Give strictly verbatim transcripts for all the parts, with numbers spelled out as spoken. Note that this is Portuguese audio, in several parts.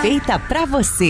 Feita pra você.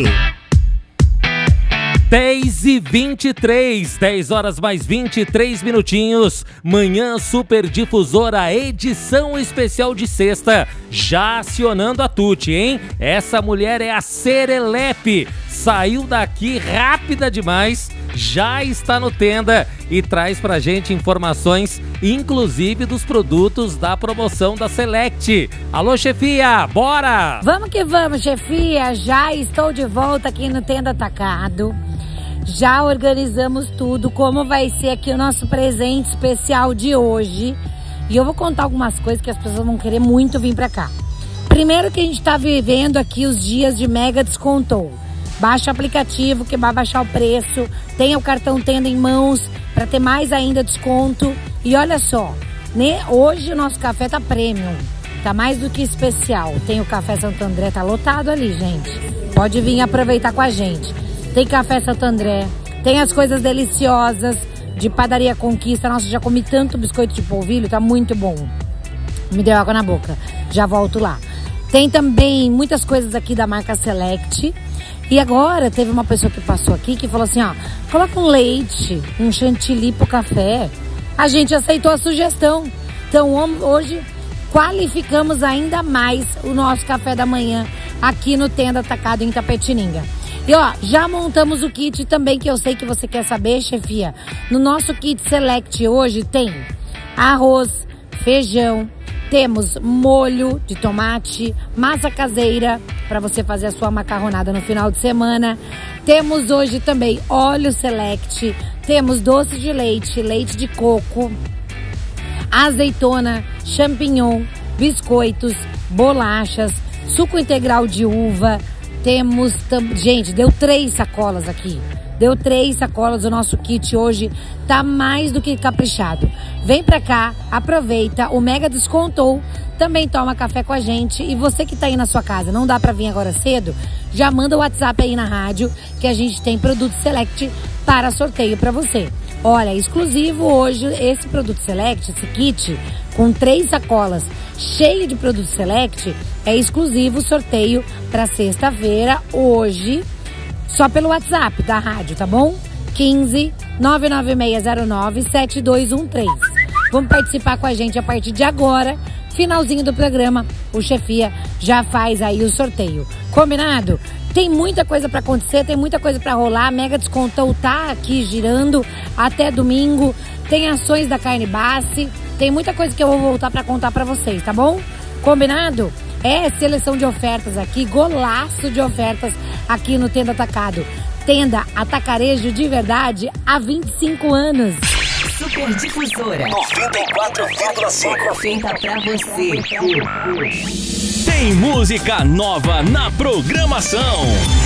dez e vinte e três, dez horas mais vinte e três minutinhos. Manhã Super Difusora, edição especial de sexta. Já acionando a Tuti, hein? Essa mulher é a Serelepe. Saiu daqui rápida demais, já está no Tenda e traz pra gente informações, inclusive dos produtos da promoção da Select. Alô, chefia, bora! Vamos que vamos, chefia. Já estou de volta aqui no Tenda Atacado. Já organizamos tudo, como vai ser aqui o nosso presente especial de hoje. E eu vou contar algumas coisas que as pessoas vão querer muito vir pra cá. Primeiro que a gente tá vivendo aqui os dias de mega desconto. Baixa o aplicativo que vai baixar o preço. Tenha o cartão Tenda em mãos para ter mais ainda desconto. E olha só, né? Hoje o nosso café tá premium. Tá mais do que especial. Tem o Café Santo André, tá lotado ali, gente. Pode vir aproveitar com a gente. Tem Café Santo André, tem as coisas deliciosas de Padaria Conquista. Nossa, já comi tanto biscoito de polvilho, tá muito bom. Me deu água na boca, já volto lá. Tem também muitas coisas aqui da marca Select. E agora teve uma pessoa que passou aqui que falou assim, ó, coloca um leite, um chantilly pro café. A gente aceitou a sugestão. Então hoje qualificamos ainda mais o nosso café da manhã aqui no Tenda Atacado em Itapetininga. E ó, já montamos o kit também, que eu sei que você quer saber, chefia. No nosso kit Select hoje tem arroz, feijão, temos molho de tomate, massa caseira para você fazer a sua macarronada no final de semana. Temos hoje também óleo Select, temos doce de leite, leite de coco, azeitona, champignon, biscoitos, bolachas, suco integral de uva. Temos, gente, deu três sacolas aqui. Deu três sacolas, o nosso kit hoje tá mais do que caprichado. Vem pra cá, aproveita, o Mega descontou, também toma café com a gente. E você que tá aí na sua casa, não dá pra vir agora cedo, já manda o WhatsApp aí na rádio, que a gente tem produto Select para sorteio pra você. Olha, exclusivo hoje, esse produto Select, esse kit, com três sacolas, cheio de produto Select, é exclusivo sorteio para sexta-feira, hoje, só pelo WhatsApp da rádio, tá bom? quinze, nove nove seis zero nove, sete dois um três. Vamos participar com a gente a partir de agora, finalzinho do programa, o chefia já faz aí o sorteio. Combinado? Tem muita coisa para acontecer, tem muita coisa para rolar. Mega Descontão tá aqui girando até domingo. Tem ações da carne base, tem muita coisa que eu vou voltar para contar para vocês, tá bom? Combinado? É seleção de ofertas aqui, golaço de ofertas aqui no Tenda Atacado. Tenda Atacarejo de verdade há vinte e cinco anos. Super Difusora noventa e quatro vírgula cinco. Feita pra você. Tem música nova na programação.